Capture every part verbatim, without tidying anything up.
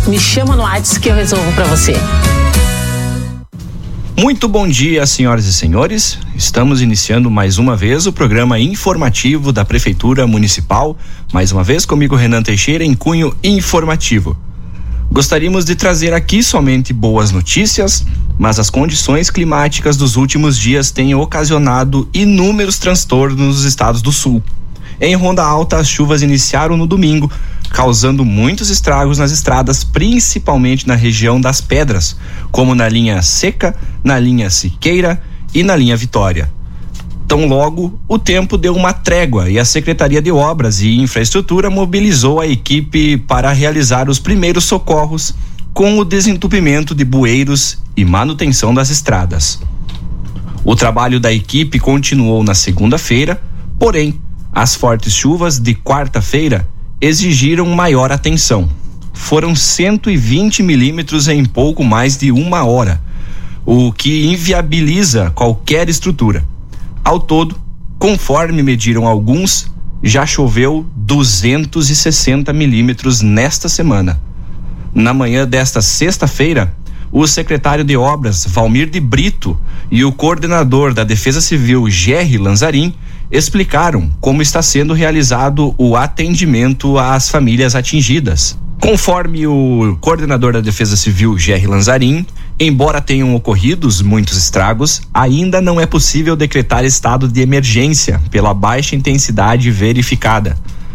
Me chama no WhatsApp que eu resolvo pra você. Muito bom dia, senhoras e senhores. Estamos iniciando mais uma vez o programa informativo da Prefeitura Municipal. Mais uma vez comigo, Renan Teixeira, em cunho informativo. Gostaríamos de trazer aqui somente boas notícias, mas as condições climáticas dos últimos dias têm ocasionado inúmeros transtornos nos estados do sul. Em Ronda Alta, as chuvas iniciaram no domingo, causando muitos estragos nas estradas, principalmente na região das Pedras, como na linha Seca, na linha Siqueira e na linha Vitória. Tão logo, o tempo deu uma trégua e a Secretaria de Obras e Infraestrutura mobilizou a equipe para realizar os primeiros socorros com o desentupimento de bueiros e manutenção das estradas. O trabalho da equipe continuou na segunda-feira, porém, as fortes chuvas de quarta-feira exigiram maior atenção. Foram cento e vinte milímetros em pouco mais de uma hora, o que inviabiliza qualquer estrutura. Ao todo, conforme mediram alguns, já choveu duzentos e sessenta milímetros nesta semana. Na manhã desta sexta-feira, o secretário de Obras, Valmir de Brito, e o coordenador da Defesa Civil, Gerry Lanzarin, explicaram como está sendo realizado o atendimento às famílias atingidas. Conforme o coordenador da Defesa Civil, Gerry Lanzarin, embora tenham ocorridos muitos estragos, ainda não é possível decretar estado de emergência pela baixa intensidade verificada.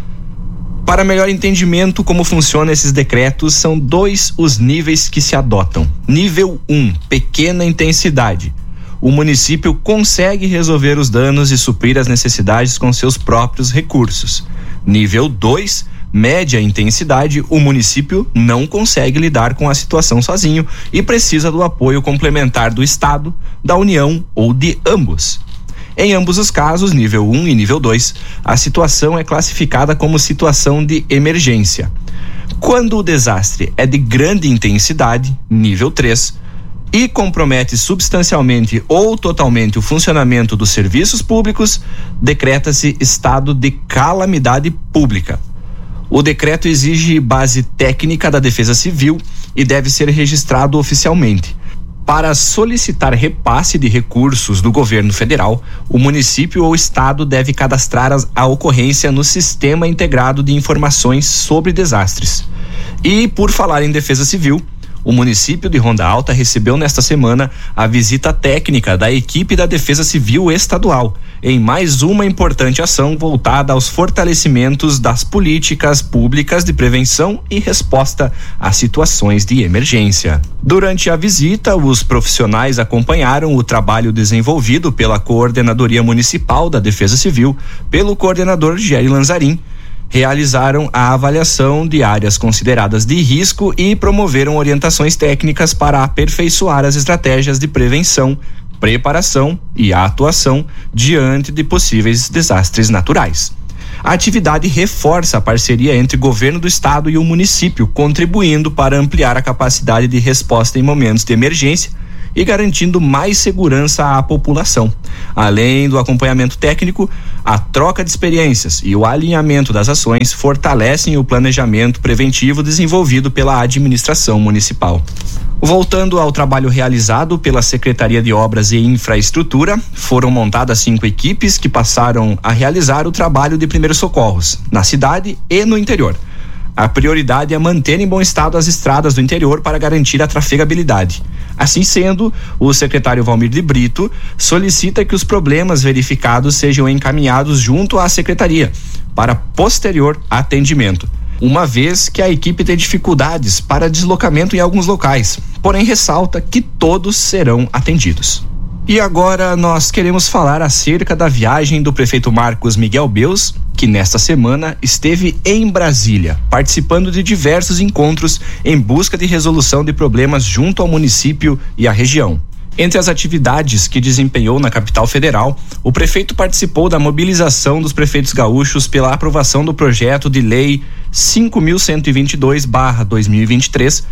Para melhor entendimento como funcionam esses decretos, são dois os níveis que se adotam. Nível um, pequena intensidade. O município consegue resolver os danos e suprir as necessidades com seus próprios recursos. Nível dois, média intensidade, o município não consegue lidar com a situação sozinho e precisa do apoio complementar do Estado, da União ou de ambos. Em ambos os casos, nível um e nível dois, a situação é classificada como situação de emergência. Quando o desastre é de grande intensidade, nível três, e compromete substancialmente ou totalmente o funcionamento dos serviços públicos, decreta-se estado de calamidade pública. O decreto exige base técnica da Defesa Civil e deve ser registrado oficialmente. Para solicitar repasse de recursos do governo federal, o município ou estado deve cadastrar a ocorrência no Sistema Integrado de Informações sobre Desastres. E, por falar em Defesa Civil, o município de Ronda Alta recebeu nesta semana a visita técnica da equipe da Defesa Civil Estadual, em mais uma importante ação voltada aos fortalecimentos das políticas públicas de prevenção e resposta a situações de emergência. Durante a visita, os profissionais acompanharam o trabalho desenvolvido pela Coordenadoria Municipal da Defesa Civil, pelo coordenador Gerry Lanzarin, realizaram a avaliação de áreas consideradas de risco e promoveram orientações técnicas para aperfeiçoar as estratégias de prevenção, preparação e atuação diante de possíveis desastres naturais. A atividade reforça a parceria entre o governo do estado e o município, contribuindo para ampliar a capacidade de resposta em momentos de emergência e garantindo mais segurança à população. Além do acompanhamento técnico, a troca de experiências e o alinhamento das ações fortalecem o planejamento preventivo desenvolvido pela administração municipal. Voltando ao trabalho realizado pela Secretaria de Obras e Infraestrutura, foram montadas cinco equipes que passaram a realizar o trabalho de primeiros socorros, na cidade e no interior. A prioridade é manter em bom estado as estradas do interior para garantir a trafegabilidade. Assim sendo, o secretário Valmir de Brito solicita que os problemas verificados sejam encaminhados junto à secretaria para posterior atendimento, uma vez que a equipe tem dificuldades para deslocamento em alguns locais, porém ressalta que todos serão atendidos. E agora nós queremos falar acerca da viagem do prefeito Marcos Miguel Beus, que nesta semana esteve em Brasília, participando de diversos encontros em busca de resolução de problemas junto ao município e à região. Entre as atividades que desempenhou na capital federal, o prefeito participou da mobilização dos prefeitos gaúchos pela aprovação do projeto de lei cinco mil cento e vinte e dois barra dois mil e vinte e três,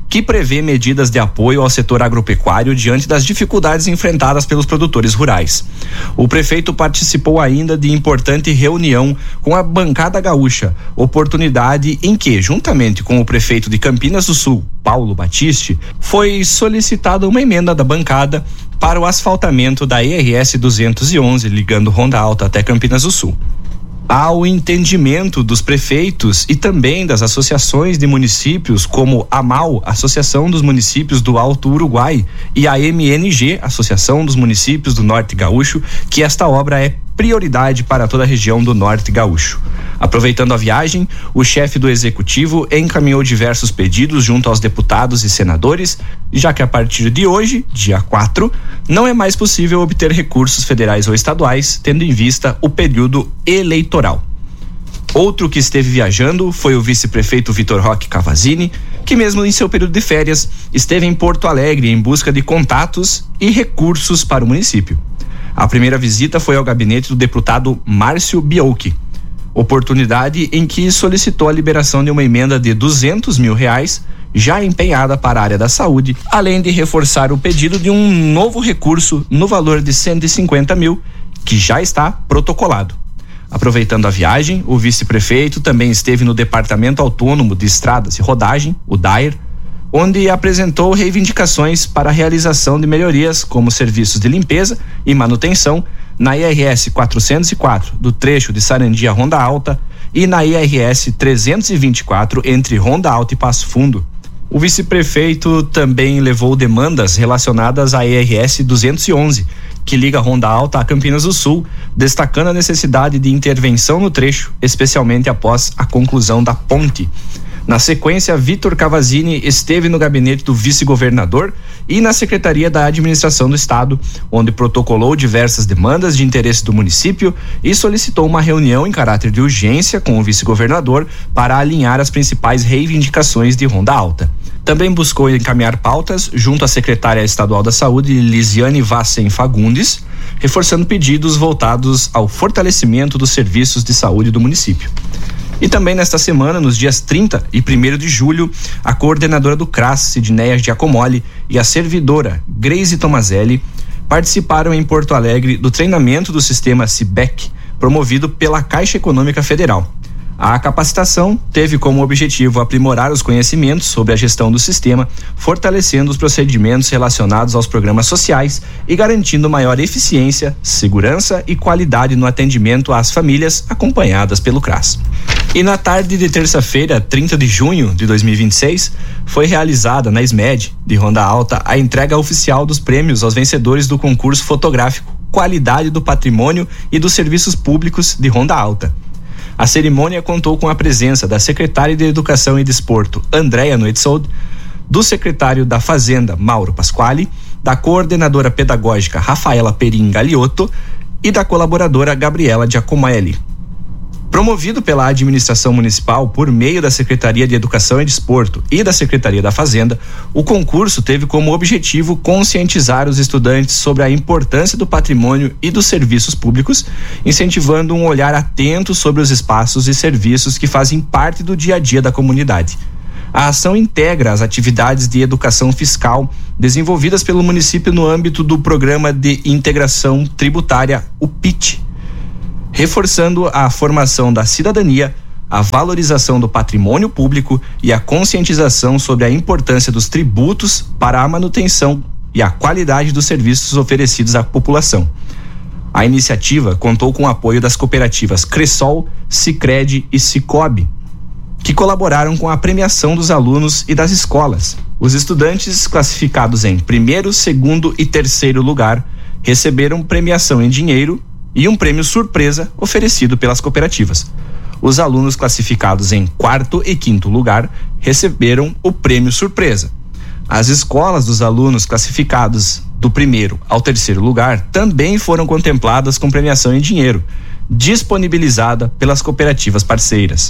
que prevê medidas de apoio ao setor agropecuário diante das dificuldades enfrentadas pelos produtores rurais. O prefeito participou ainda de importante reunião com a bancada gaúcha, oportunidade em que, juntamente com o prefeito de Campinas do Sul, Paulo Batiste, foi solicitada uma emenda da bancada para o asfaltamento da E R S duzentos e onze, ligando Ronda Alta até Campinas do Sul. Ao entendimento dos prefeitos e também das associações de municípios como a AMAL, Associação dos Municípios do Alto Uruguai, e a M N G, Associação dos Municípios do Norte Gaúcho, que esta obra é prioridade para toda a região do Norte Gaúcho. Aproveitando a viagem, o chefe do executivo encaminhou diversos pedidos junto aos deputados e senadores, já que a partir de hoje, dia quatro, não é mais possível obter recursos federais ou estaduais, tendo em vista o período eleitoral. Outro que esteve viajando foi o vice-prefeito Vitor Roque Cavazzini, que mesmo em seu período de férias, esteve em Porto Alegre em busca de contatos e recursos para o município. A primeira visita foi ao gabinete do deputado Márcio Biolchi, oportunidade em que solicitou a liberação de uma emenda de duzentos mil reais, já empenhada para a área da saúde, além de reforçar o pedido de um novo recurso no valor de cento e cinquenta mil, que já está protocolado. Aproveitando a viagem, o vice-prefeito também esteve no Departamento Autônomo de Estradas e Rodagem, o D A E R, onde apresentou reivindicações para a realização de melhorias como serviços de limpeza e manutenção na I R S quatrocentos e quatro do trecho de Sarandi a Ronda Alta e na I R S trezentos e vinte e quatro entre Ronda Alta e Passo Fundo. O vice-prefeito também levou demandas relacionadas à I R S duzentos e onze, que liga Ronda Alta a Campinas do Sul, destacando a necessidade de intervenção no trecho, especialmente após a conclusão da ponte. Na sequência, Vitor Cavazzini esteve no gabinete do vice-governador e na Secretaria da Administração do Estado, onde protocolou diversas demandas de interesse do município e solicitou uma reunião em caráter de urgência com o vice-governador para alinhar as principais reivindicações de Ronda Alta. Também buscou encaminhar pautas junto à secretária estadual da Saúde, Lisiane Vassen Fagundes, reforçando pedidos voltados ao fortalecimento dos serviços de saúde do município. E também nesta semana, nos dias trinta e primeiro de julho, a coordenadora do C R A S, Sidneia Giacomoli, e a servidora Grace Tomazelli participaram em Porto Alegre do treinamento do sistema C I B E C, promovido pela Caixa Econômica Federal. A capacitação teve como objetivo aprimorar os conhecimentos sobre a gestão do sistema, fortalecendo os procedimentos relacionados aos programas sociais e garantindo maior eficiência, segurança e qualidade no atendimento às famílias acompanhadas pelo C R A S. E na tarde de terça-feira, trinta de junho de dois mil e vinte e seis, foi realizada na SMED de Ronda Alta a entrega oficial dos prêmios aos vencedores do concurso fotográfico Qualidade do Patrimônio e dos Serviços Públicos de Ronda Alta. A cerimônia contou com a presença da secretária de Educação e Desporto, Andréa Noetzold, do secretário da Fazenda, Mauro Pasquale, da coordenadora pedagógica, Rafaela Perim Galiotto, e da colaboradora Gabriela Giacomelli. Promovido pela administração municipal por meio da Secretaria de Educação e Desporto e da Secretaria da Fazenda, o concurso teve como objetivo conscientizar os estudantes sobre a importância do patrimônio e dos serviços públicos, incentivando um olhar atento sobre os espaços e serviços que fazem parte do dia a dia da comunidade. A ação integra as atividades de educação fiscal desenvolvidas pelo município no âmbito do Programa de Integração Tributária, o P I T, reforçando a formação da cidadania, a valorização do patrimônio público e a conscientização sobre a importância dos tributos para a manutenção e a qualidade dos serviços oferecidos à população. A iniciativa contou com o apoio das cooperativas Cressol, Sicredi e Cicobi, que colaboraram com a premiação dos alunos e das escolas. Os estudantes classificados em primeiro, segundo e terceiro lugar receberam premiação em dinheiro e um prêmio surpresa oferecido pelas cooperativas. Os alunos classificados em quarto e quinto lugar receberam o prêmio surpresa. As escolas dos alunos classificados do primeiro ao terceiro lugar também foram contempladas com premiação em dinheiro, disponibilizada pelas cooperativas parceiras.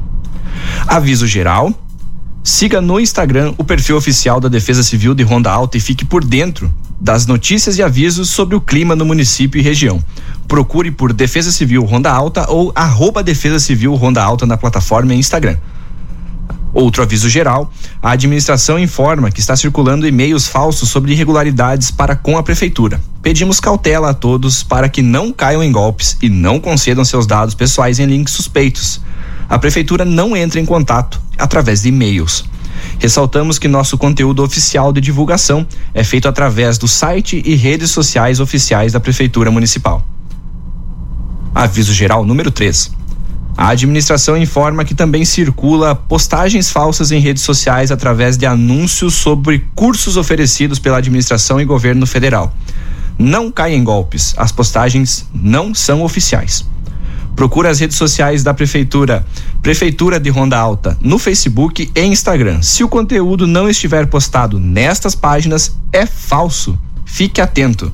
Aviso geral: siga no Instagram o perfil oficial da Defesa Civil de Ronda Alta e fique por dentro das notícias e avisos sobre o clima no município e região. Procure por Defesa Civil Ronda Alta ou arroba Defesa Civil Ronda Alta na plataforma e Instagram. Outro aviso geral: a administração informa que está circulando e-mails falsos sobre irregularidades para com a prefeitura. Pedimos cautela a todos para que não caiam em golpes e não concedam seus dados pessoais em links suspeitos. A prefeitura não entra em contato através de e-mails. Ressaltamos que nosso conteúdo oficial de divulgação é feito através do site e redes sociais oficiais da Prefeitura Municipal. Aviso geral número três. A administração informa que também circula postagens falsas em redes sociais através de anúncios sobre cursos oferecidos pela administração e governo federal. Não caia em golpes, as postagens não são oficiais. Procura as redes sociais da Prefeitura, Prefeitura de Ronda Alta, no Facebook e Instagram. Se o conteúdo não estiver postado nestas páginas, é falso. Fique atento.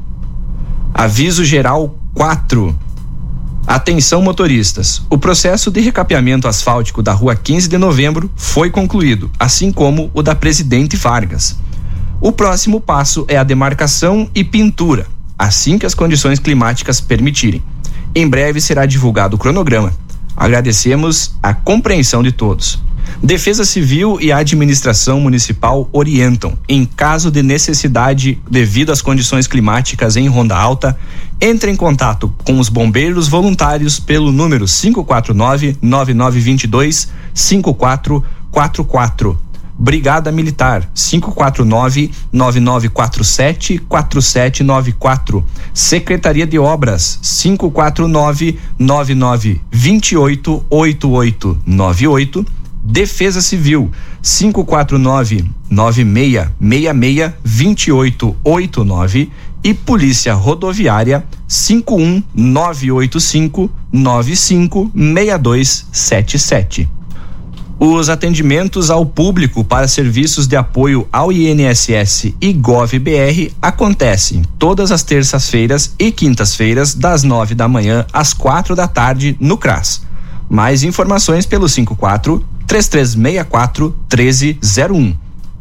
Aviso geral quatro. Atenção motoristas, o processo de recapeamento asfáltico da rua quinze de novembro foi concluído, assim como o da Presidente Vargas. O próximo passo é a demarcação e pintura, assim que as condições climáticas permitirem. Em breve será divulgado o cronograma. Agradecemos a compreensão de todos. Defesa Civil e a administração municipal orientam, em caso de necessidade devido às condições climáticas em Ronda Alta, entre em contato com os bombeiros voluntários pelo número cinco quatro nove, nove nove dois dois, cinco quatro quatro quatro. Brigada Militar cinco quatro nove, nove nove quatro sete, quatro sete nove quatro. Secretaria de Obras cinco quatro nove, nove nove dois oito, oito oito nove oito. Defesa Civil cinco quatro nove, nove seis seis seis, dois oito oito nove e Polícia Rodoviária cinco um nove oito cinco, nove cinco seis dois sete sete. Os atendimentos ao público para serviços de apoio ao I N S S e GovBR acontecem todas as terças-feiras e quintas-feiras das nove da manhã às quatro da tarde no CRAS. Mais informações pelo cinco quatro, três três seis quatro, um três zero um.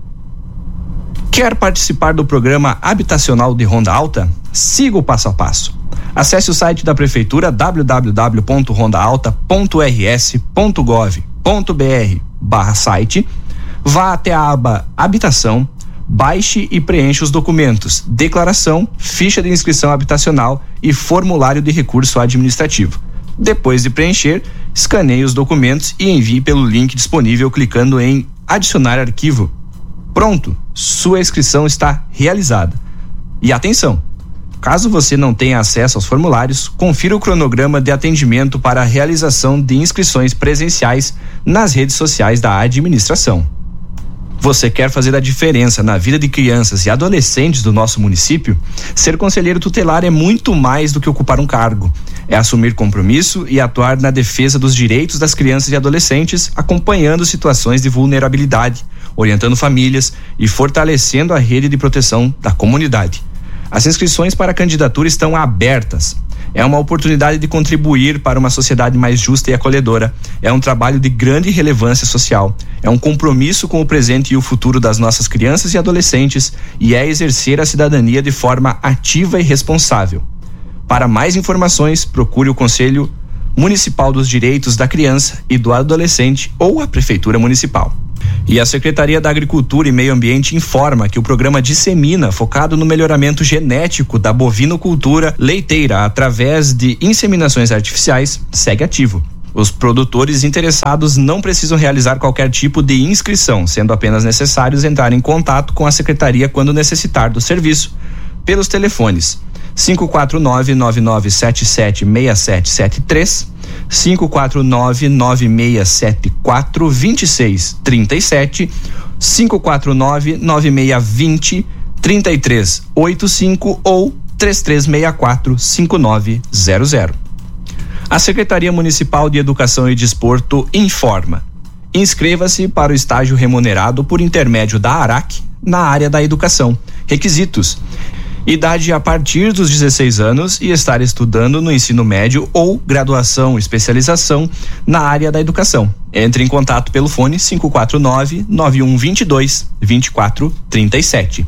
Quer participar do programa habitacional de Ronda Alta? Siga o passo a passo. Acesse o site da Prefeitura w w w ponto ronda alta ponto r s ponto gov ponto b r barra site, vá até a aba Habitação, baixe e preencha os documentos, declaração, ficha de inscrição habitacional e formulário de recurso administrativo. Depois de preencher, escaneie os documentos e envie pelo link disponível clicando em adicionar arquivo. Pronto, sua inscrição está realizada. E atenção, caso você não tenha acesso aos formulários, confira o cronograma de atendimento para a realização de inscrições presenciais nas redes sociais da administração. Você quer fazer a diferença na vida de crianças e adolescentes do nosso município? Ser conselheiro tutelar é muito mais do que ocupar um cargo. É assumir compromisso e atuar na defesa dos direitos das crianças e adolescentes, acompanhando situações de vulnerabilidade, orientando famílias e fortalecendo a rede de proteção da comunidade. As inscrições para a candidatura estão abertas. É uma oportunidade de contribuir para uma sociedade mais justa e acolhedora. É um trabalho de grande relevância social. É um compromisso com o presente e o futuro das nossas crianças e adolescentes e é exercer a cidadania de forma ativa e responsável. Para mais informações, procure o Conselho Municipal dos Direitos da Criança e do Adolescente ou a Prefeitura Municipal. E a Secretaria da Agricultura e Meio Ambiente informa que o programa Dissemina, focado no melhoramento genético da bovinocultura leiteira através de inseminações artificiais, segue ativo. Os produtores interessados não precisam realizar qualquer tipo de inscrição, sendo apenas necessários entrar em contato com a Secretaria quando necessitar do serviço, pelos telefones cinco quatro nove, nove nove sete sete, seis sete sete três, cinco quatro nove, nove seis sete quatro, dois seis três sete, cinco quatro nove, nove seis dois zero, três três oito cinco ou três três seis quatro, cinco nove zero zero. A Secretaria Municipal de Educação e Desporto informa: inscreva-se para o estágio remunerado por intermédio da ARAC na área da educação. Requisitos: idade a partir dos dezesseis anos e estar estudando no ensino médio ou graduação, especialização na área da educação. Entre em contato pelo fone cinco quatro nove, nove um dois dois, dois quatro três sete.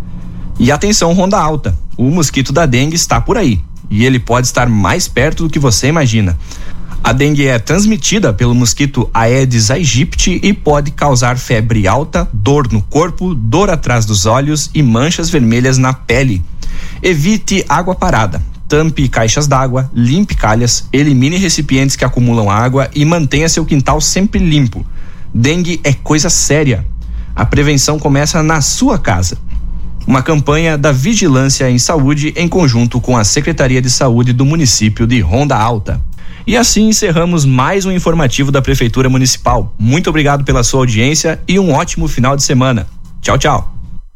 E atenção, Ronda Alta, o mosquito da dengue está por aí e ele pode estar mais perto do que você imagina. A dengue é transmitida pelo mosquito Aedes aegypti e pode causar febre alta, dor no corpo, dor atrás dos olhos e manchas vermelhas na pele. Evite água parada. Tampe caixas d'água, limpe calhas, elimine recipientes que acumulam água e mantenha seu quintal sempre limpo. Dengue é coisa séria. A prevenção começa na sua casa. Uma campanha da Vigilância em Saúde em conjunto com a Secretaria de Saúde do município de Ronda Alta. E assim encerramos mais um informativo da Prefeitura Municipal. Muito obrigado pela sua audiência e um ótimo final de semana. Tchau, tchau.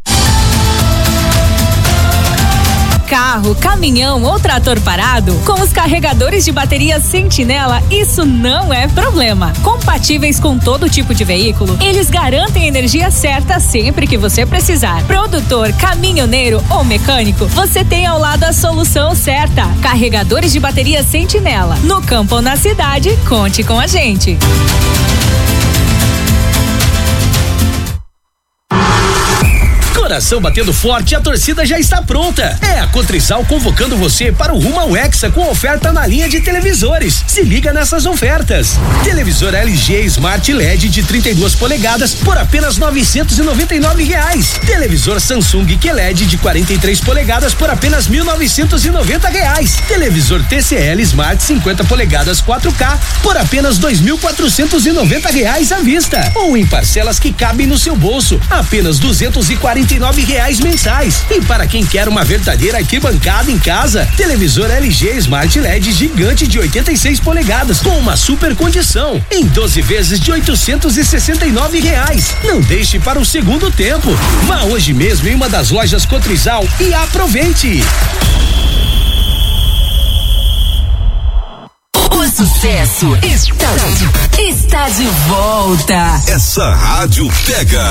Carro, caminhão ou trator parado, com os carregadores de bateria Sentinela, isso não é problema. Compatíveis com todo tipo de veículo, eles garantem a energia certa sempre que você precisar. Produtor, caminhoneiro ou mecânico, você tem ao lado a solução certa. Carregadores de bateria Sentinela. No campo ou na cidade, conte com a gente. Coração batendo forte, a torcida já está pronta. É a Cotrizal convocando você para o rumo ao Hexa com oferta na linha de televisores. Se liga nessas ofertas. Televisor L G Smart L E D de trinta e duas polegadas por apenas novecentos e noventa e nove reais. Televisor Samsung Q L E D de quarenta e três polegadas por apenas mil novecentos e noventa reais. Televisor T C L Smart cinquenta polegadas quatro K por apenas dois mil quatrocentos e noventa reais à vista. Ou em parcelas que cabem no seu bolso, apenas duzentos e quarenta e nove reais mensais. E para quem quer uma verdadeira arquibancada em casa, televisor L G Smart L E D gigante de oitenta e seis polegadas com uma super condição em doze vezes de oitocentos e sessenta e nove reais. Não deixe para o segundo tempo. Vá hoje mesmo em uma das lojas Cotrizal e aproveite. O sucesso está, está de volta. Essa rádio pega.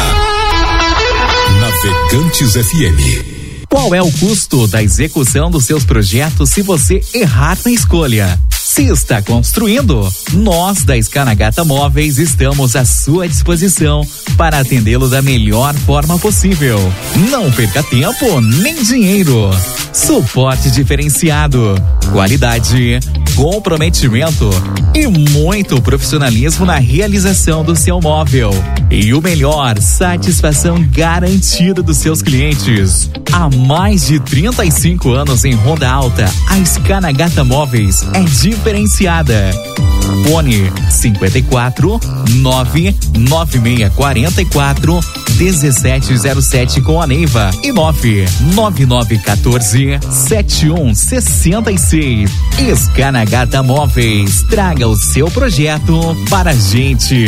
Navegantes F M. Qual é o custo da execução dos seus projetos se você errar na escolha? Se está construindo, nós da Scanagata Móveis estamos à sua disposição para atendê-lo da melhor forma possível. Não perca tempo nem dinheiro. Suporte diferenciado, qualidade, comprometimento e muito profissionalismo na realização do seu móvel. E o melhor, satisfação garantida dos seus clientes. Há mais de trinta e cinco anos em Ronda Alta, a Scanagata Móveis é diferenciada. Fone cinquenta e quatro, nove nove seis quatro quatro, um sete zero sete com a Neiva e nove nove nove um quatro, sete um seis seis. Scanagata Móveis, traga o seu projeto para a gente.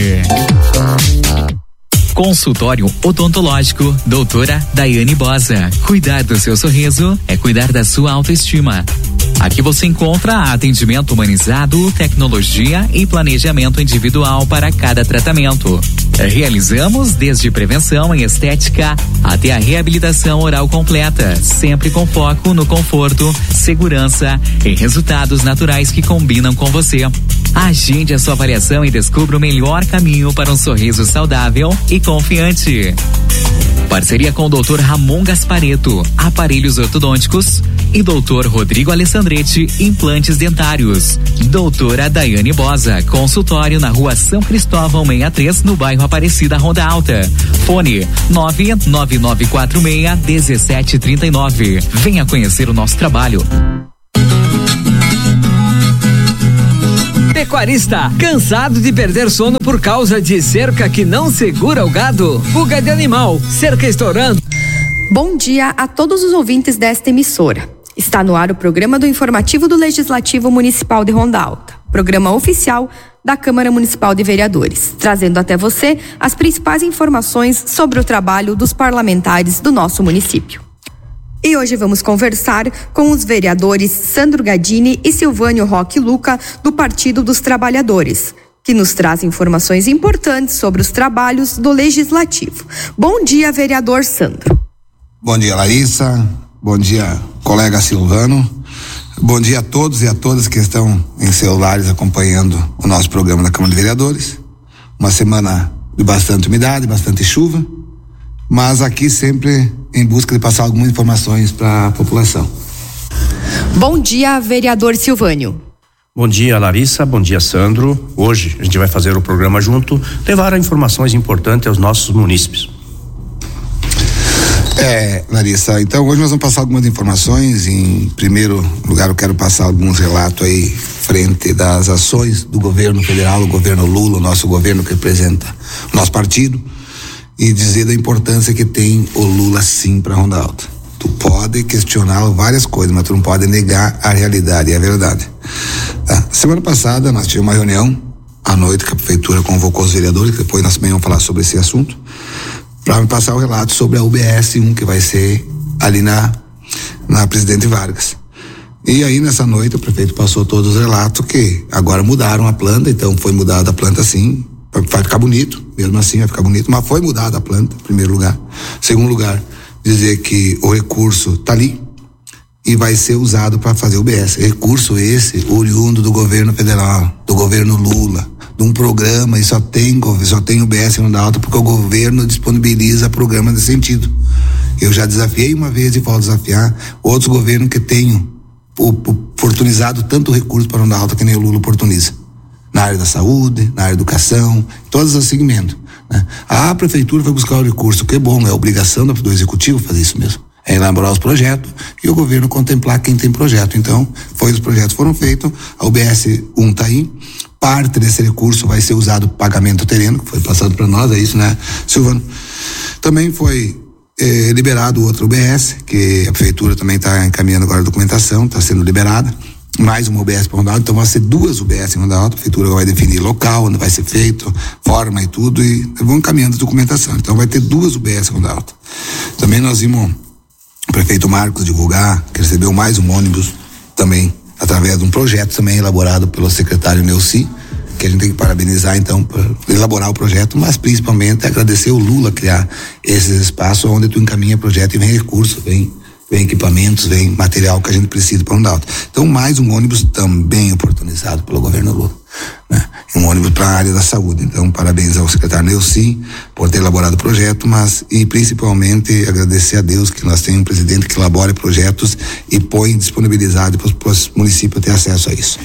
Consultório odontológico, doutora Daiane Bosa. Cuidar do seu sorriso é cuidar da sua autoestima. Aqui você encontra atendimento humanizado, tecnologia e planejamento individual para cada tratamento. Realizamos desde prevenção e estética até a reabilitação oral completa, sempre com foco no conforto, segurança e resultados naturais que combinam com você. Agende a sua avaliação e descubra o melhor caminho para um sorriso saudável e confiante. Parceria com o doutor Ramon Gaspareto, aparelhos ortodônticos, e doutor Rodrigo Alessandretti, implantes dentários. Doutora Daiane Bosa, consultório na rua São Cristóvão sessenta e três, no bairro Aparecida, Ronda Alta. Fone nove nove nove quatro seis um sete três nove. Venha conhecer o nosso trabalho. Pecuarista, cansado de perder sono por causa de cerca que não segura o gado? Fuga de animal, cerca estourando. Bom dia a todos os ouvintes desta emissora. Está no ar o programa do informativo do Legislativo Municipal de Ronda Alta, programa oficial da Câmara Municipal de Vereadores, trazendo até você as principais informações sobre o trabalho dos parlamentares do nosso município. E hoje vamos conversar com os vereadores Sandro Gadini e Silvânio Roque Luca, do Partido dos Trabalhadores, que nos trazem informações importantes sobre os trabalhos do Legislativo. Bom dia, vereador Sandro. Bom dia, Larissa. Bom dia, colega Silvano. Bom dia a todos e a todas que estão em celulares acompanhando o nosso programa da Câmara de Vereadores. Uma semana de bastante umidade, bastante chuva, mas aqui sempre em busca de passar algumas informações para a população. Bom dia, vereador Silvânio. Bom dia, Larissa, bom dia, Sandro. Hoje a gente vai fazer o programa junto, levar informações importantes aos nossos munícipes. É, Larissa, então hoje nós vamos passar algumas informações. Em primeiro lugar, eu quero passar alguns relatos aí frente das ações do governo federal, o governo Lula, o nosso governo que representa o nosso partido, e dizer da importância que tem o Lula sim para Ronda Alta. Tu pode questionar várias coisas, mas tu não pode negar a realidade e a verdade. Tá? Semana passada nós tivemos uma reunião à noite que a prefeitura convocou os vereadores, depois nós também vamos falar sobre esse assunto, para me passar o relato sobre a U B S um que vai ser ali na, na Presidente Vargas. E aí nessa noite o prefeito passou todos os relatos que agora mudaram a planta, então foi mudada a planta sim, vai ficar bonito, mesmo assim vai ficar bonito, mas foi mudada a planta, em primeiro lugar. Segundo lugar, dizer que o recurso tá ali e vai ser usado para fazer o U B S. Recurso esse oriundo do governo federal, do governo Lula, de um programa, e só tem, só tem U B S em Ronda Alta porque o governo disponibiliza programa nesse sentido. Eu já desafiei uma vez e volto a desafiar outros governos que tenham oportunizado tanto recurso para Ronda Alta que nem o Lula oportuniza. Na área da saúde, na área da educação, todos os segmentos. Né? A prefeitura vai buscar o recurso, que é bom, é obrigação do executivo fazer isso mesmo. É elaborar os projetos e o governo contemplar quem tem projeto. Então, foi os projetos foram feitos, a U B S um tá aí, parte desse recurso vai ser usado para pagamento terreno, que foi passado para nós, é isso, né, Silvano? Também foi eh, liberado outro U B S, que a prefeitura também está encaminhando agora a documentação, está sendo liberada, mais uma U B S para Ronda Alta, então vai ser duas U B S em Ronda Alta, a prefeitura vai definir local, onde vai ser feito, forma e tudo, e vão encaminhando a documentação, então vai ter duas U B S em Ronda Alta. Também nós vimos o prefeito Marcos divulgar que recebeu mais um ônibus também, através de um projeto também elaborado pelo secretário Neuci, que a gente tem que parabenizar então por elaborar o projeto, mas principalmente agradecer o Lula criar esses espaços onde tu encaminha projeto e vem recurso, vem, vem equipamentos, vem material que a gente precisa para Ronda Alta. Então mais um ônibus também oportunizado pelo governo Lula, né? Um ônibus para a área da saúde. Então parabéns ao secretário Neuci por ter elaborado o projeto, mas e principalmente agradecer a Deus que nós temos um presidente que elabora projetos e põe disponibilizado para os municípios ter acesso a isso.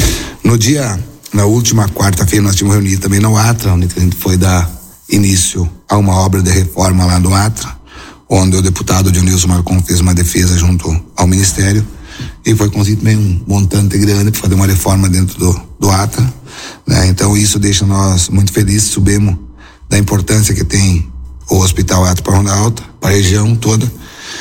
No dia, na última quarta-feira nós tínhamos reunido também no Atra, onde a gente foi dar início a uma obra de reforma lá no Atra, onde o deputado Dionilson Marcon fez uma defesa junto ao Ministério e foi conseguido também um montante grande para fazer uma reforma dentro do, do Atra, né? Então isso deixa nós muito felizes, sabemos da importância que tem o Hospital Atra para Ronda Alta, para a região toda,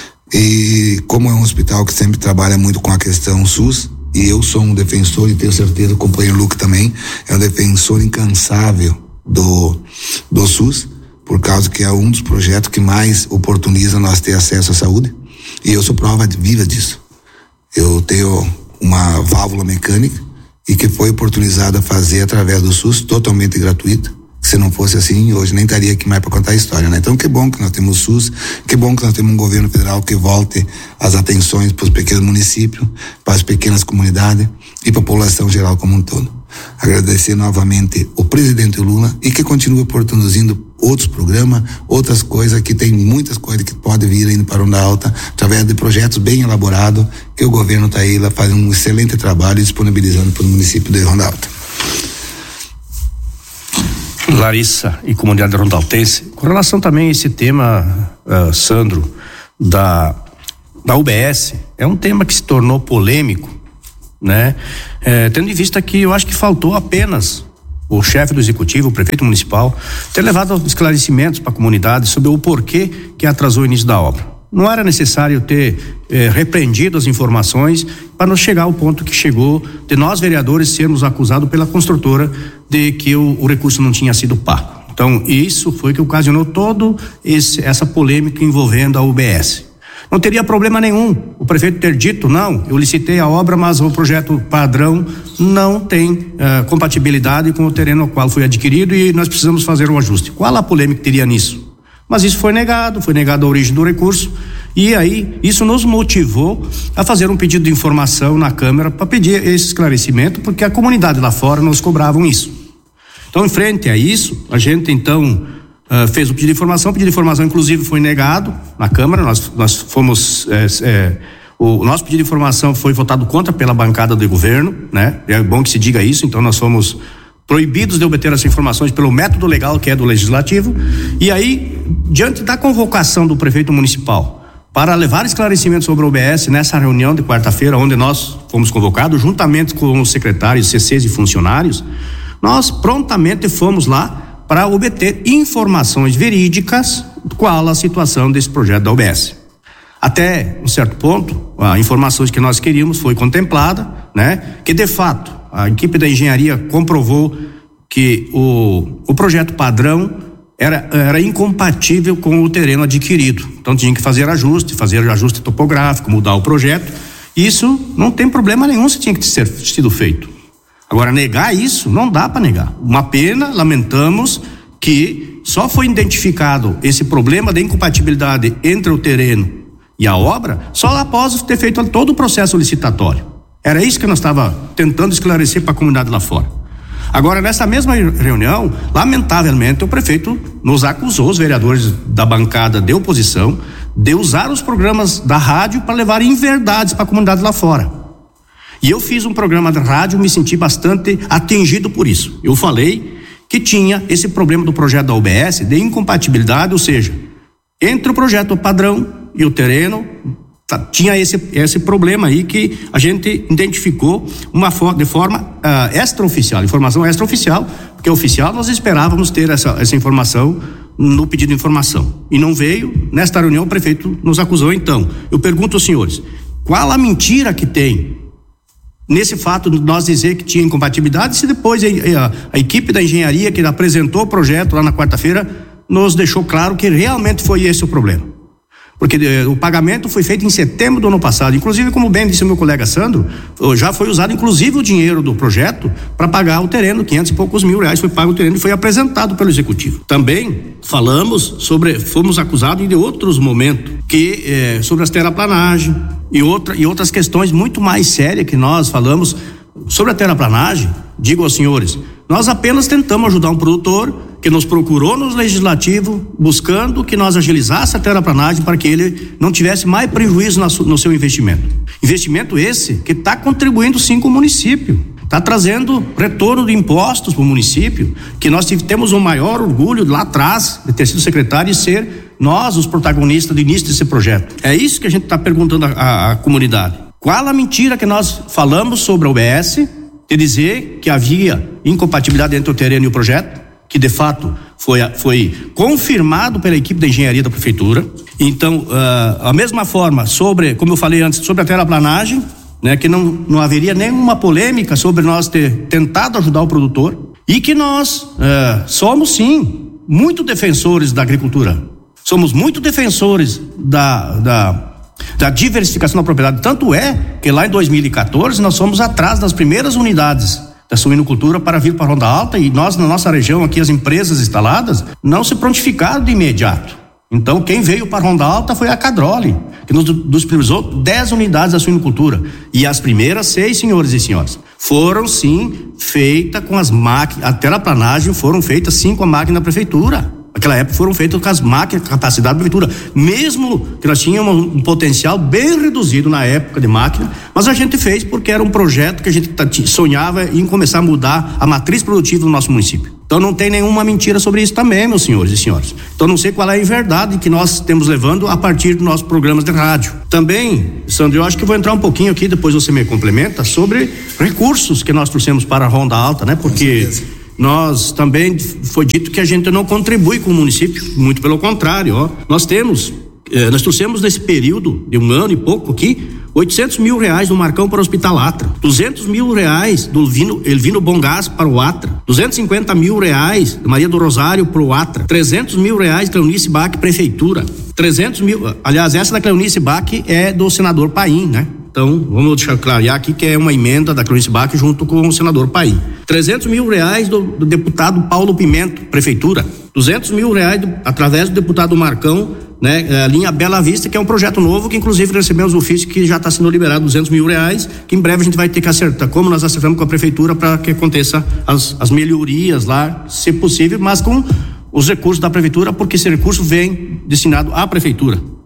e como é um hospital que sempre trabalha muito com a questão SUS, e eu sou um defensor, e tenho certeza o companheiro Luque também é um defensor incansável do, do SUS, por causa que é um dos projetos que mais oportuniza nós ter acesso à saúde, e eu sou prova viva disso. Eu tenho uma válvula mecânica e que foi oportunizada a fazer através do SUS, totalmente gratuita. Se não fosse assim, hoje nem estaria aqui mais para contar a história, né? Então, que bom que nós temos o SUS, que bom que nós temos um governo federal que volte as atenções para os pequenos municípios, para as pequenas comunidades e para a população geral como um todo. Agradecer novamente o presidente Lula e que continue oportunizando outros programas, outras coisas, que tem muitas coisas que podem vir indo para Ronda Alta, através de projetos bem elaborados, que o governo está aí lá fazendo um excelente trabalho disponibilizando para o município de Ronda Alta. Larissa e comunidade rondaltense, com relação também a esse tema, uh, Sandro, da, da U B S, é um tema que se tornou polêmico, né? É, tendo em vista que eu acho que faltou apenas o chefe do executivo, o prefeito municipal, ter levado esclarecimentos para a comunidade sobre o porquê que atrasou o início da obra. Não era necessário ter eh, repreendido as informações para não chegar ao ponto que chegou de nós vereadores sermos acusados pela construtora de que o, o recurso não tinha sido pago. Então isso foi que ocasionou todo esse, essa polêmica envolvendo a U B S. Não teria problema nenhum o prefeito ter dito, não, eu licitei a obra, mas o projeto padrão não tem uh, compatibilidade com o terreno ao qual foi adquirido e nós precisamos fazer um ajuste. Qual a polêmica que teria nisso? Mas isso foi negado, foi negado a origem do recurso, e aí isso nos motivou a fazer um pedido de informação na Câmara para pedir esse esclarecimento, porque a comunidade lá fora nos cobravam isso. Então, em frente a isso, a gente então uh, fez o pedido de informação, o pedido de informação inclusive foi negado na Câmara, nós, nós fomos é, é, O nosso pedido de informação foi votado contra pela bancada do governo, né? É bom que se diga isso, então nós fomos proibidos de obter essas informações pelo método legal que é do legislativo. E aí, diante da convocação do prefeito municipal para levar esclarecimentos sobre o O B S nessa reunião de quarta-feira, onde nós fomos convocados, juntamente com os secretários, C Cs e funcionários, nós prontamente fomos lá para obter informações verídicas qual a situação desse projeto da O B S. Até um certo ponto, as informações que nós queríamos foi contemplada, né? Que de fato a equipe da engenharia comprovou que o, o projeto padrão era, era incompatível com o terreno adquirido. Então tinha que fazer ajuste, fazer ajuste topográfico, mudar o projeto. Isso não tem problema nenhum se tinha que ser sido feito. Agora, negar isso, não dá para negar. Uma pena, lamentamos que só foi identificado esse problema da incompatibilidade entre o terreno e a obra só após ter feito todo o processo licitatório. Era isso que nós estávamos tentando esclarecer para a comunidade lá fora. Agora, nessa mesma reunião, lamentavelmente, o prefeito nos acusou, os vereadores da bancada de oposição, de usar os programas da rádio para levar inverdades para a comunidade lá fora. E eu fiz um programa de rádio, me senti bastante atingido por isso. Eu falei que tinha esse problema do projeto da U B S de incompatibilidade, ou seja, entre o projeto padrão e o terreno, tá, tinha esse, esse problema aí que a gente identificou uma for, de forma uh, extraoficial, informação extraoficial, porque oficial nós esperávamos ter essa, essa informação no pedido de informação. E não veio. Nesta reunião o prefeito nos acusou. Então, eu pergunto aos senhores, qual a mentira que tem nesse fato de nós dizer que tinha incompatibilidade, se depois a, a, a equipe da engenharia que apresentou o projeto lá na quarta-feira nos deixou claro que realmente foi esse o problema. Porque eh, o pagamento foi feito em setembro do ano passado. Inclusive, como bem disse o meu colega Sandro, já foi usado inclusive o dinheiro do projeto para pagar o terreno, quinhentos e poucos mil reais foi pago o terreno e foi apresentado pelo executivo. Também falamos sobre, fomos acusados de outros momentos, que eh, sobre as terraplanagens e, outra, e outras questões muito mais sérias que nós falamos sobre a terraplanagem. Digo aos senhores, nós apenas tentamos ajudar um produtor que nos procurou no legislativo buscando que nós agilizasse a terraplanagem para que ele não tivesse mais prejuízo no seu investimento. Investimento esse que está contribuindo sim com o município, está trazendo retorno de impostos para o município, que nós temos um maior orgulho lá atrás de ter sido secretário e ser nós os protagonistas do início desse projeto. É isso que a gente está perguntando à, à comunidade. Qual a mentira que nós falamos sobre a U B S de dizer que havia incompatibilidade entre o terreno e o projeto, que de fato foi, foi confirmado pela equipe da engenharia da prefeitura. Então, uh, a mesma forma sobre, como eu falei antes, sobre a terraplanagem, né, que não, não haveria nenhuma polêmica sobre nós ter tentado ajudar o produtor e que nós uh, somos sim muito defensores da agricultura, somos muito defensores da, da, da diversificação da propriedade. Tanto é que lá em dois mil e quatorze nós fomos atrás das primeiras unidades da suinocultura para vir para a Ronda Alta, e nós na nossa região aqui, as empresas instaladas não se prontificaram de imediato. Então quem veio para a Ronda Alta foi a Cadroli, que nos disponibilizou dez unidades da suinocultura, e as primeiras seis, senhores e senhoras, foram sim feitas com as máquinas, a terraplanagem foram feitas sim com a máquina da prefeitura. Naquela época foram feitas com as máquinas, capacidade da prefeitura, mesmo que nós tínhamos um potencial bem reduzido na época de máquina, mas a gente fez porque era um projeto que a gente sonhava em começar a mudar a matriz produtiva do nosso município. Então não tem nenhuma mentira sobre isso também, meus senhores e senhoras. Então não sei qual é a verdade que nós estamos levando a partir dos nossos programas de rádio. Também, Sandro, eu acho que vou entrar um pouquinho aqui, depois você me complementa, sobre recursos que nós trouxemos para a Ronda Alta, né? Porque nós também foi dito que a gente não contribui com o município, muito pelo contrário, ó. Nós temos, eh, nós trouxemos nesse período de um ano e pouco aqui, oitocentos mil reais do Marcão para o Hospital Atra, duzentos mil reais do Vino, Elvino Bom Gás para o Atra, duzentos e cinquenta mil reais de Maria do Rosário para o Atra, trezentos mil reais Cleonice Bach Prefeitura, trezentos mil, aliás, essa da Cleonice Bach é do senador Paim, né? Então, vamos deixar clarear aqui que é uma emenda da Cleonice Bach junto com o senador Paim. trezentos mil reais do, do deputado Paulo Pimento, Prefeitura. duzentos mil reais do, através do deputado Marcão, né? A linha Bela Vista, que é um projeto novo, que inclusive recebemos o ofício que já está sendo liberado duzentos mil reais, que em breve a gente vai ter que acertar, como nós acertamos com a Prefeitura, para que aconteça as, as melhorias lá, se possível, mas com os recursos da Prefeitura, porque esse recurso vem destinado à Prefeitura.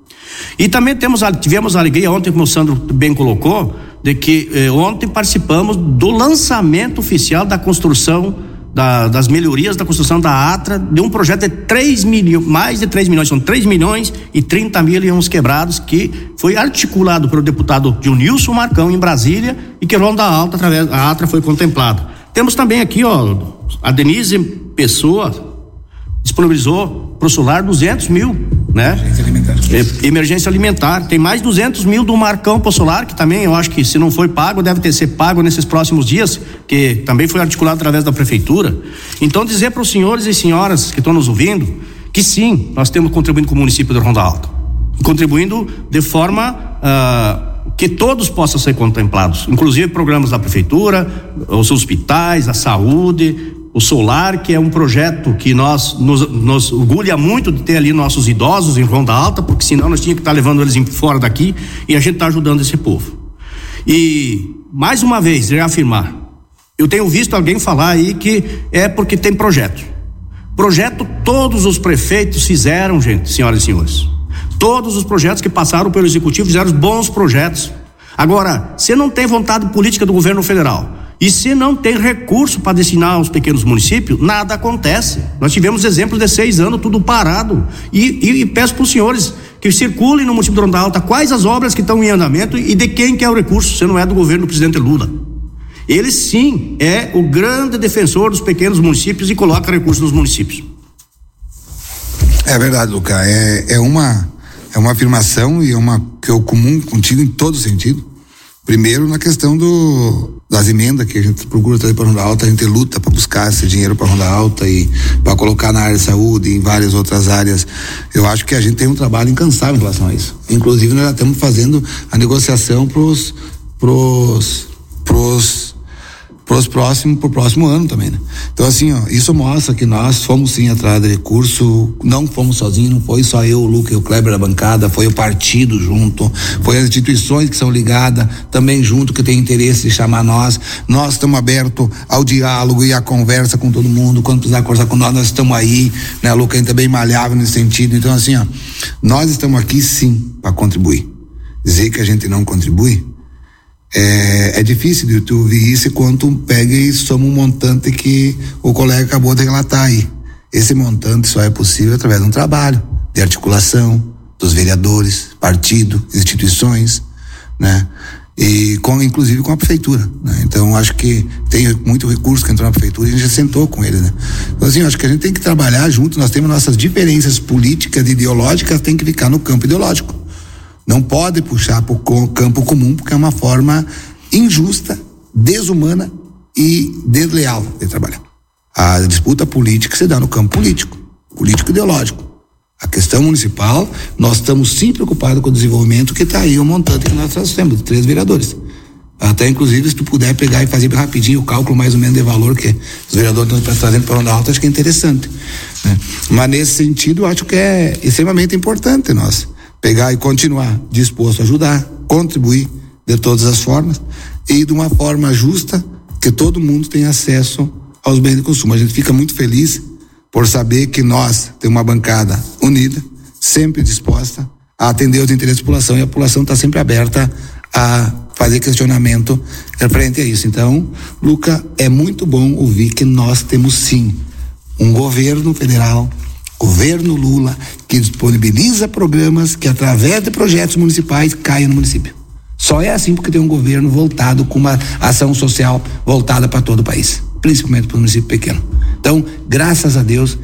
E também temos, tivemos a alegria ontem, como o Sandro bem colocou, de que eh, ontem participamos do lançamento oficial da construção, da, das melhorias da construção da Atra, de um projeto de três milhões, mais de três milhões, são três milhões e trinta mil e uns quebrados, que foi articulado pelo deputado Dionilson Marcão em Brasília e que Ronda Alta, através da Atra, foi contemplado. Temos também aqui, ó, a Denise Pessoa disponibilizou pro solar duzentos mil, né? Emergência alimentar. E, emergência alimentar. Tem mais duzentos mil do Marcão pro solar, que também eu acho que se não foi pago, deve ter ser pago nesses próximos dias, que também foi articulado através da prefeitura. Então, dizer para os senhores e senhoras que estão nos ouvindo, que sim, nós temos contribuindo com o município de Ronda Alta. Contribuindo de forma uh, que todos possam ser contemplados, inclusive programas da prefeitura, os hospitais, a saúde, o solar, que é um projeto que nós nos, nos orgulha muito de ter ali nossos idosos em Ronda Alta, porque senão nós tínhamos que estar levando eles fora daqui, e a gente está ajudando esse povo. E mais uma vez, reafirmar, eu tenho visto alguém falar aí que é porque tem projeto. Projeto todos os prefeitos fizeram, gente, senhoras e senhores. Todos os projetos que passaram pelo executivo fizeram bons projetos. Agora, se não tem vontade política do governo federal e se não tem recurso para destinar aos pequenos municípios, nada acontece. Nós tivemos exemplos de seis anos, tudo parado. E, e, e peço para os senhores que circulem no município de Ronda Alta quais as obras que estão em andamento e de quem que é o recurso, se não é do governo do presidente Lula. Ele sim é o grande defensor dos pequenos municípios e coloca recursos nos municípios. É verdade, Luca. É, é, uma, é uma afirmação e é uma que eu comum contigo em todo sentido. Primeiro, na questão do, das emendas que a gente procura trazer para Ronda Alta, a gente luta para buscar esse dinheiro para Ronda Alta e para colocar na área de saúde e em várias outras áreas. Eu acho que a gente tem um trabalho incansável em relação a isso. Inclusive, nós já estamos fazendo a negociação pros, pros, pros, pros próximos, pro próximo ano também, né? Então, assim, ó, isso mostra que nós fomos sim atrás de recurso, não fomos sozinhos, não foi só eu, o Luca e o Kleber da bancada, foi o partido junto, foi as instituições que são ligadas também junto, que tem interesse de chamar nós. Nós estamos abertos ao diálogo e à conversa com todo mundo. Quando precisar conversar com nós, nós estamos aí, né, Luca? A gente também malhava nesse sentido. Então, assim, ó, nós estamos aqui sim para contribuir. Dizer que a gente não contribui É, é difícil de tu ouvir isso quando tu pega e soma um montante que o colega acabou de relatar aí. Esse montante só é possível através de um trabalho de articulação dos vereadores, partido, instituições, né? E com, inclusive com a prefeitura, né? Então acho que tem muito recurso que entrou na prefeitura e a gente já sentou com eles, né? Então assim, acho que a gente tem que trabalhar junto. Nós temos nossas diferenças políticas e ideológicas, tem que ficar no campo ideológico. Não pode puxar para o campo comum, porque é uma forma injusta, desumana e desleal de trabalhar. A disputa política se dá no campo político, político-ideológico. A questão municipal, nós estamos sim preocupados com o desenvolvimento, que está aí o montante que nós temos, de três vereadores. Até inclusive, se tu puder pegar e fazer rapidinho o cálculo mais ou menos de valor que os vereadores estão trazendo para Ronda Alta, acho que é interessante, né? Mas nesse sentido, acho que é extremamente importante nós pegar e continuar disposto a ajudar, contribuir de todas as formas e de uma forma justa, que todo mundo tenha acesso aos bens de consumo. A gente fica muito feliz por saber que nós temos uma bancada unida, sempre disposta a atender os interesses da população, e a população está sempre aberta a fazer questionamento frente a isso. Então, Luca, é muito bom ouvir que nós temos sim um governo federal, governo Lula, que disponibiliza programas que, através de projetos municipais, caem no município. Só é assim porque tem um governo voltado com uma ação social voltada para todo o país, principalmente para o município pequeno. Então, graças a Deus,